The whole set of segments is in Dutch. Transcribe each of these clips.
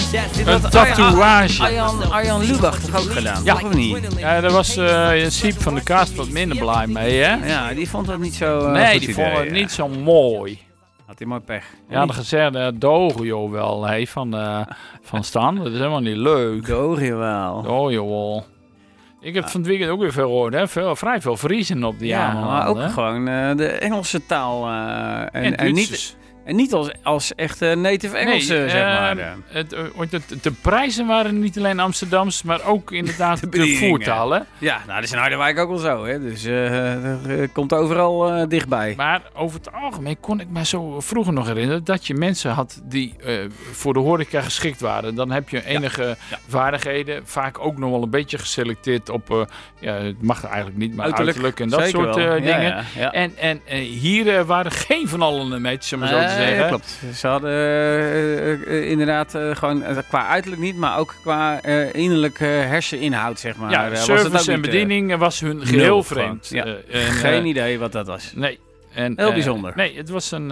Een tatoeage. Arjan Lubach toch ook gedaan? Ja. Of niet? Ja, daar was Siep van de Kaast wat minder blij mee, hè? Ja, die vond dat niet zo Nee, goed die idee, vond het ja. niet zo mooi. Had hij mooi pech. Ja, de gezegde Dorio wel, hey, van Stan. Dat is helemaal niet leuk. Dorio wel. Dorio wel. Ik heb van het weekend ook weer veel gehoord, hè? Vrij veel Vriezen op die Ja, avond. maar ook hè? gewoon de Engelse taal. En niet als echte native Engelse, zeg maar. De prijzen waren niet alleen Amsterdams, maar ook inderdaad de bedieningen. voertaal, hè? Ja, nou, dat is in Harderwijk ook wel zo, hè. Dus komt overal dichtbij. Maar over het algemeen kon ik me zo vroeger nog herinneren dat je mensen had die voor de horeca geschikt waren. Dan heb je enige vaardigheden, vaak ook nog wel een beetje geselecteerd op, het mag eigenlijk niet, maar uiterlijk en dat zeker soort wel. dingen. Ja. En hier waren geen van allen een beetje, om maar zo te zeggen. Ja, klopt. Ze hadden inderdaad gewoon qua uiterlijk niet, maar ook qua innerlijk herseninhoud, zeg maar. Ja, was service het ook en niet, bediening was hun geheel nul vreemd. gewoon. Ja. Geen idee wat dat was. Nee. En, heel bijzonder. Nee, het was een...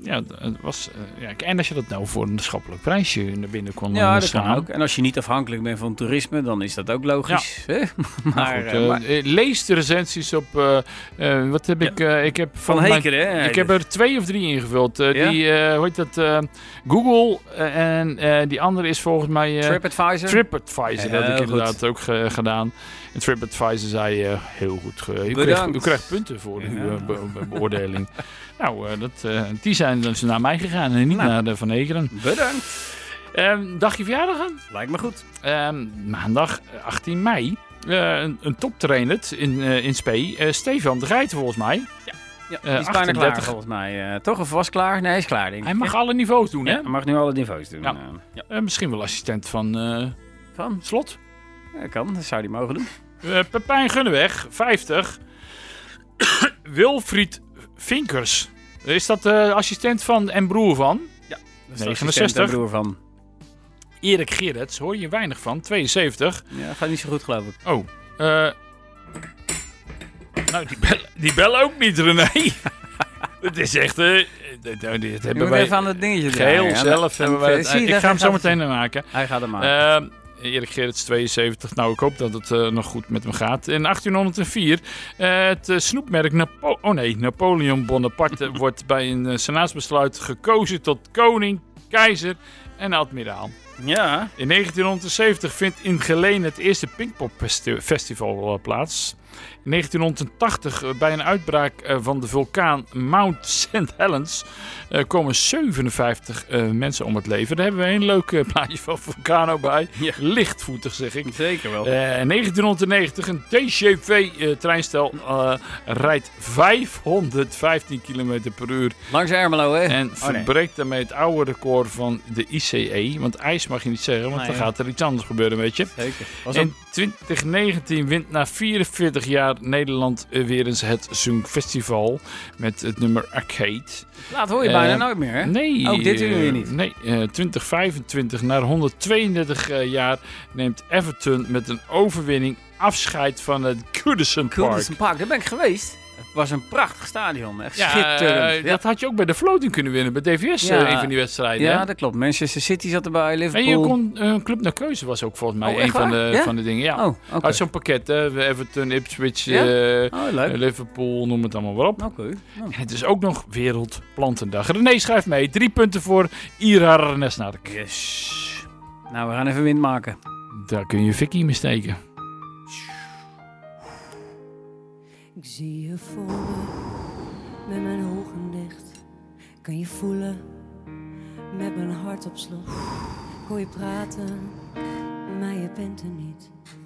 en als je dat nou voor een schappelijk prijsje naar binnen kon dat staan. kan ook. En als je niet afhankelijk bent van toerisme, dan is dat ook logisch. Ja. maar lees de recensies op... wat heb ik... ik heb van Heker, hè? Ik heb er 2 of 3 ingevuld. Die, hoe heet dat? Google en die andere is volgens mij... TripAdvisor. TripAdvisor, dat heb ik inderdaad ook gedaan. En TripAdvisor zei heel goed. U krijgt punten voor uw beoordeling. Nou, die zijn dus naar mij gegaan en niet naar de Van Hekeren. Bedankt. Dagje verjaardag aan? Lijkt me goed. Maandag 18 mei. Een toptrainer in Spee. Stefan de Geiten volgens mij. Ja, die is bijna klaar volgens mij. Toch of was klaar? Nee, hij is klaar denk ik. Hij mag alle niveaus doen, hè? Hij mag nu alle niveaus doen. Misschien wel assistent van Slot. Ja, kan, dat zou hij mogen doen. Pepijn Gunneweg, 50. Wilfried Vinkers. Is dat de assistent van en broer van? Ja, dat is 69. En broer van. Erik Gerrits, hoor je weinig van, 72. Ja, gaat niet zo goed geloof ik. Oh, nou die bellen ook niet, René. Het is echt... dit hebben wij even aan het dingetje geheel zelf hebben wij. Ik ga hem zo meteen maken. Hij gaat hem maken. Erik Gerrits, 72. Nou, ik hoop dat het nog goed met hem gaat. In 1804, het snoepmerk Napoleon Bonaparte wordt bij een senaatsbesluit gekozen tot koning, keizer en admiraal. Ja. In 1970 vindt in Geleen het eerste Pinkpop Festival plaats. In 1980, bij een uitbraak van de vulkaan Mount St. Helens, komen 57 mensen om het leven. Daar hebben we een leuk plaatje van Vulcano bij. Ja. Lichtvoetig, zeg ik. Zeker wel. 1990, een TGV-treinstel rijdt 515 km per uur. Langs Ermelo, hè? En verbreekt daarmee het oude record van de ICE. Want ijs mag je niet zeggen, want dan gaat er iets anders gebeuren, weet je. Zeker. In 2019 wint na 44 jaar Nederland weer eens het Songfestival met het nummer Arcade. Laat hoor je bijna nooit meer, hè? Nee. Ook dit uur weer niet. Nee, 2025, na 132 jaar, neemt Everton met een overwinning afscheid van het Goodison Park. Goodison Park, daar ben ik geweest. Het was een prachtig stadion, echt schitterend. Dat had je ook bij de Floating kunnen winnen, bij DVS, een van die wedstrijden. Ja, hè? dat klopt. Manchester City zat erbij, Liverpool. En je kon een club naar keuze was ook volgens mij een van de dingen. Ja. Uit zo'n pakket, hè? Everton, Ipswich, Liverpool, noem het allemaal maar op. Okay. Het is ook nog Wereldplantendag. René schrijft mee, 3 punten voor Ira Nesnark. Yes. Nou, we gaan even wind maken. Daar kun je Vicky misteken. Ik zie je voor me, met mijn ogen dicht. Kan je voelen, met mijn hart op slot. Ik hoor je praten, maar je bent er niet.